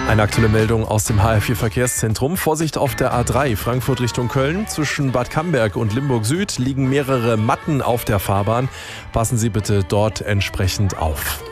Eine aktuelle Meldung aus dem HR4 Verkehrszentrum. Vorsicht auf der A3 Frankfurt Richtung Köln. Zwischen Bad Camberg und Limburg Süd liegen mehrere Matten auf der Fahrbahn. Passen Sie bitte dort entsprechend auf.